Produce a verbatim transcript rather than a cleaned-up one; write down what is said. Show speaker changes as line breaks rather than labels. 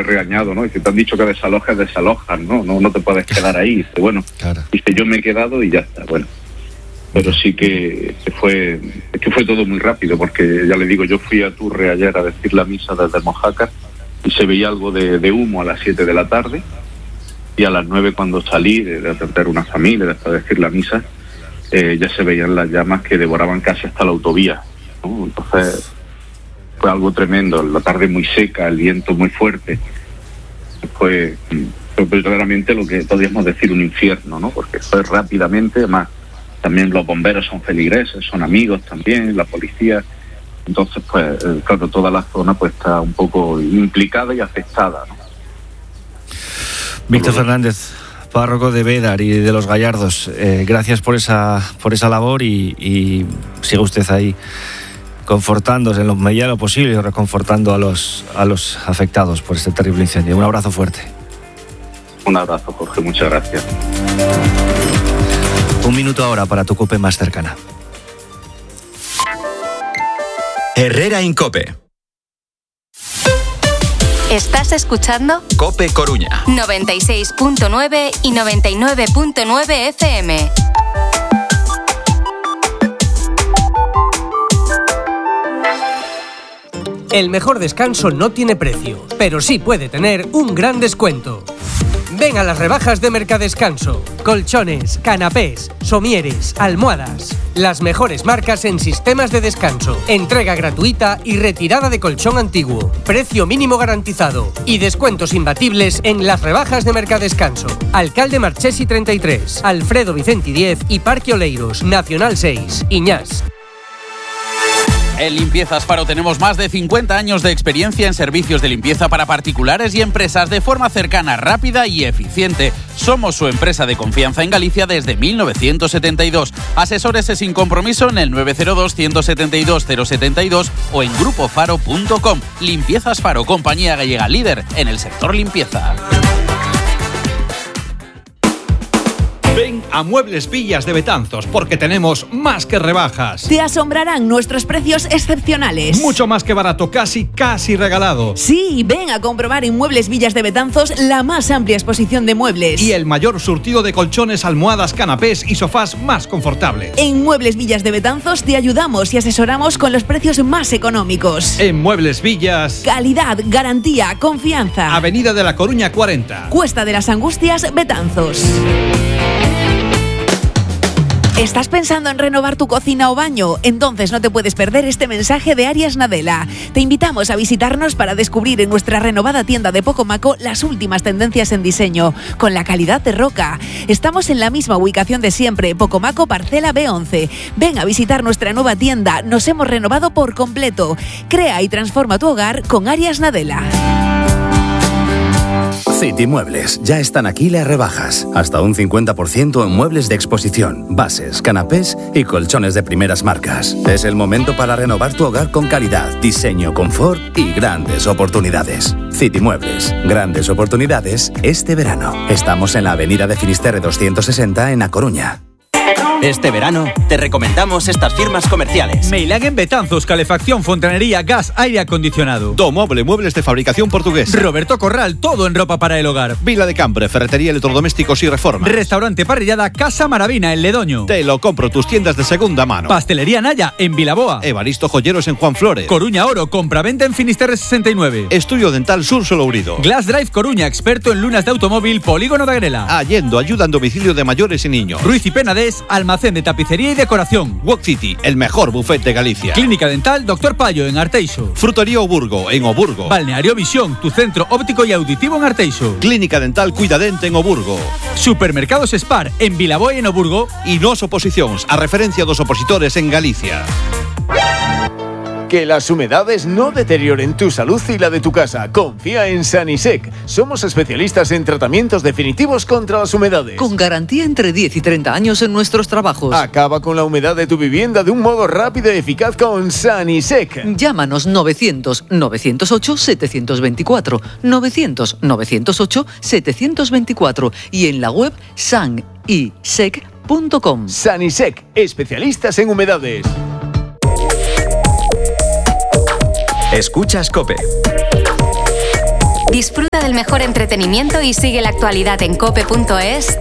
he regañado, ¿no? Y si te han dicho que desalojes, desalojas, ¿no? No, no te puedes quedar ahí. Dice, bueno, claro. Dice, yo me he quedado y ya está, bueno. Pero sí que fue, es que fue todo muy rápido, porque ya le digo, yo fui a Turre ayer a decir la misa desde Mojácar y se veía algo de, de humo a las siete de la tarde, y a las nueve cuando salí de, de atender una familia, de decir la misa, eh, ya se veían las llamas que devoraban casi hasta la autovía, ¿no? Entonces fue algo tremendo, la tarde muy seca, el viento muy fuerte, fue, fue verdaderamente lo que podríamos decir un infierno, ¿no? Porque fue rápidamente, además también los bomberos son feligreses, son amigos también, la policía. Entonces, pues, claro, toda la zona pues está un poco implicada y afectada, ¿no?
Víctor Fernández, párroco de Bédar y de Los Gallardos, eh, gracias por esa por esa labor y, y siga usted ahí confortándose en lo medida de lo posible y reconfortando a los, a los afectados por este terrible incendio. Un abrazo fuerte.
Un abrazo, Jorge, muchas gracias.
Un minuto ahora para tu COPE más cercana.
Herrera Incope.
¿Estás escuchando?
COPE Coruña.
noventa y seis punto nueve y noventa y nueve punto nueve F M.
El mejor descanso no tiene precio, pero sí puede tener un gran descuento. Ven a las rebajas de Mercadescanso. Colchones, canapés, somieres, almohadas. Las mejores marcas en sistemas de descanso. Entrega gratuita y retirada de colchón antiguo. Precio mínimo garantizado. Y descuentos imbatibles en las rebajas de Mercadescanso. Alcalde Marchesi treinta y tres, Alfredo Vicenti diez y Parque Oleiros, Nacional seis, Iñás.
En Limpiezas Faro tenemos más de cincuenta años de experiencia en servicios de limpieza para particulares y empresas de forma cercana, rápida y eficiente. Somos su empresa de confianza en Galicia desde mil novecientos setenta y dos. Asesórese sin compromiso en el nueve cero dos, uno siete dos, cero siete dos o en grupo faro punto com. Limpiezas Faro, compañía gallega líder en el sector limpieza.
Ven a Muebles Villas de Betanzos porque tenemos más que rebajas.
Te asombrarán nuestros precios excepcionales.
Mucho más que barato, casi, casi regalado.
Sí, ven a comprobar en Muebles Villas de Betanzos la más amplia exposición de muebles.
Y el mayor surtido de colchones, almohadas, canapés y sofás más confortables.
En Muebles Villas de Betanzos te ayudamos y asesoramos con los precios más económicos.
En Muebles Villas...
calidad, garantía, confianza.
Avenida de la Coruña cuarenta.
Cuesta de las Angustias, Betanzos. ¿Estás pensando en renovar tu cocina o baño? Entonces no te puedes perder este mensaje de Arias Nadella. Te invitamos a visitarnos para descubrir en nuestra renovada tienda de Pocomaco las últimas tendencias en diseño, con la calidad de roca. Estamos en la misma ubicación de siempre, Pocomaco Parcela B once. Ven a visitar nuestra nueva tienda, nos hemos renovado por completo. Crea y transforma tu hogar con Arias Nadella.
City Muebles, ya están aquí las rebajas. Hasta un cincuenta por ciento en muebles de exposición, bases, canapés y colchones de primeras marcas. Es el momento para renovar tu hogar con calidad, diseño, confort y grandes oportunidades. City Muebles, grandes oportunidades este verano. Estamos en la avenida de Finisterre doscientos sesenta en A Coruña.
Este verano te recomendamos estas firmas comerciales.
Meilagen Betanzos, calefacción, fontanería, gas, aire acondicionado.
Domoble, muebles de fabricación portuguesa.
Roberto Corral, todo en ropa para el hogar.
Vila de Cambre, ferretería, electrodomésticos y reformas.
Restaurante parrillada Casa Maravina en Ledoño.
Te lo compro, tus tiendas de segunda mano.
Pastelería Naya en Vilaboa.
Evaristo Joyeros en Juan Flores.
Coruña Oro, compraventa en Finisterre sesenta y nueve.
Estudio Dental Sur Solourido.
Glass Drive Coruña, experto en lunas de automóvil, Polígono de Agrela.
Allendo, ayuda en domicilio de mayores y niños.
Ruiz y Penades, almacén de tapicería y decoración.
Walk City, el mejor buffet de Galicia.
Clínica Dental Doctor Payo en Arteixo.
Frutería Oburgo en Oburgo.
Balneario Visión, tu centro óptico y auditivo en Arteixo.
Clínica Dental Cuidadente en Oburgo.
Supermercados Spar en Vilaboa y en Oburgo.
Y Nos Oposicións, a referencia dos opositores en Galicia.
Que las humedades no deterioren tu salud y la de tu casa. Confía en Sanisec. Somos especialistas en tratamientos definitivos contra las humedades.
Con garantía entre diez y treinta años en nuestros trabajos.
Acaba con la humedad de tu vivienda de un modo rápido y eficaz con Sanisec.
Llámanos novecientos, novecientos ocho, setecientos veinticuatro, novecientos, novecientos ocho, setecientos veinticuatro y en la web sanisec punto com.
Sanisec, especialistas en humedades.
Escuchas COPE.
Disfruta del mejor entretenimiento y sigue la actualidad en cope punto es